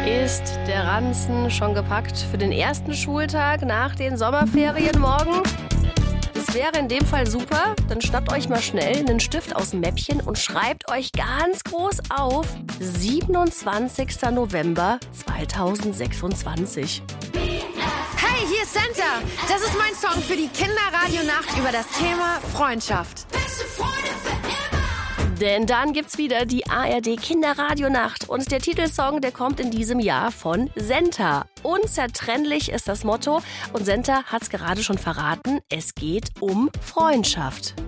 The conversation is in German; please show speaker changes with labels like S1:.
S1: Ist der Ranzen schon gepackt für den ersten Schultag nach den Sommerferien morgen? Das wäre in dem Fall super. Dann schnappt euch mal schnell einen Stift aus dem Mäppchen und schreibt euch ganz groß auf 27. November 2026.
S2: Hey, hier ist Santa. Das ist mein Song für die Kinderradionacht über das Thema Freundschaft.
S1: Denn dann gibt's wieder die ARD Kinderradionacht. Und der Titelsong, der kommt in diesem Jahr von Senta. Unzertrennlich ist das Motto. Und Senta hat's gerade schon verraten, es geht um Freundschaft.